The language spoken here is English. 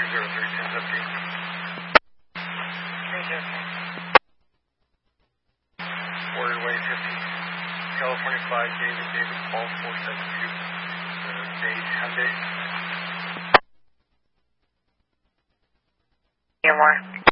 Warrior Way 50. California 5, David, Paul 472. Stage Hyundai. More.